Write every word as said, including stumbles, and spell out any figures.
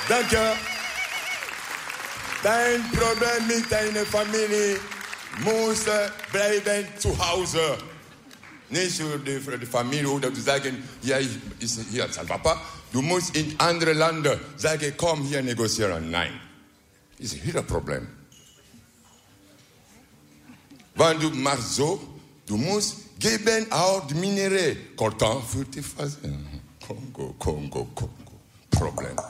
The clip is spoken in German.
Danke. Dein Problem mit deiner Familie muss bleiben zu Hause. Nicht für die, für die Familie oder zu sagen, ja, ich, ist hier als Papa. Du musst in andere Länder sagen, komm hier negozieren. Nein. Das ist hier ein Problem. Wenn du machst so, du musst geben auch die Minerais. Coltan für die Phase. Kongo, Kongo, Kongo. Problem.